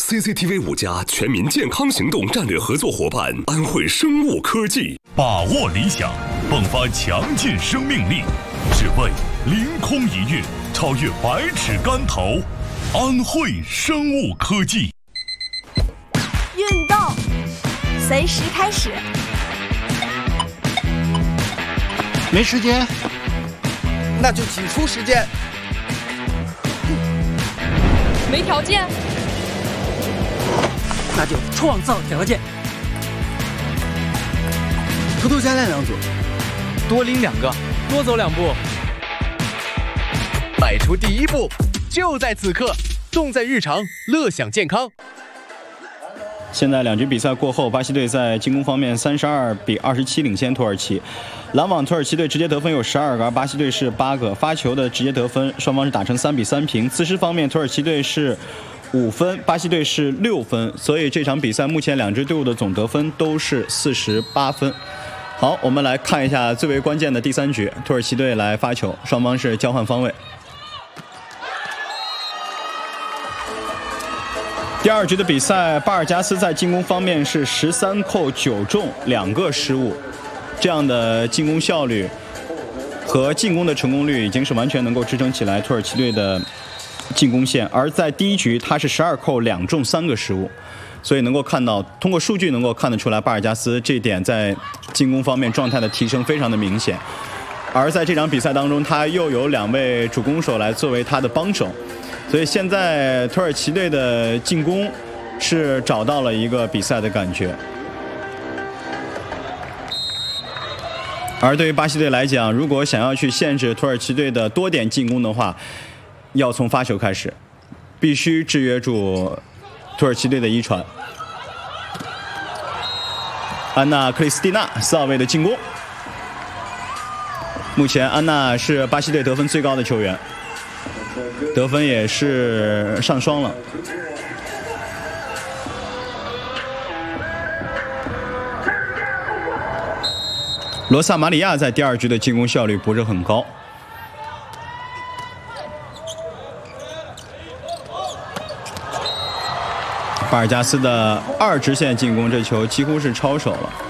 CCTV 5家全民健康行动战略合作伙伴安慧生物科技， 把握理想，迸发强劲生命力，只为凌空一跃，超越百尺竿头。安慧生物科技。 运动，随时开始。 没时间， 那就挤出时间。 没条件， 那就创造条件。 偷偷加练2组， 多拎2个，多走2步。 迈出第1步，就在此刻，动在日常，乐享健康。 现在2局比赛过后，巴西队在进攻方面32-27领先土耳其。拦网土耳其队直接得分有12个，而巴西队是8个。发球的直接得分，双方是打成3-3平。自失方面，土耳其队是5分，巴西队是6分，所以这场比赛目前2支队伍的总得分都是48分。好，我们来看一下最为关键的第3局，土耳其队来发球，双方是交换方位。第2局的比赛，巴尔加斯在进攻方面是13扣9中，2个失误，这样的进攻效率和进攻的成功率已经是完全能够支撑起来土耳其队的进攻线。而在第1局，他是12扣2中3个失误，所以能够看到，通过数据能够看得出来，巴尔加斯这点在进攻方面状态的提升非常的明显。而在这场比赛当中，他又有2位主攻手来作为他的帮手。所以现在土耳其队的进攻是找到了一个比赛的感觉，而对于巴西队来讲，如果想要去限制土耳其队的多点进攻的话，要从发球开始，必须制约住土耳其队的一传。安娜·克里斯蒂娜4号位的进攻，目前安娜是巴西队得分最高的球员。得分也是上双了。罗萨玛里亚在第2局的进攻效率不是很高。巴尔加斯的2直线进攻，这球几乎是抄手了。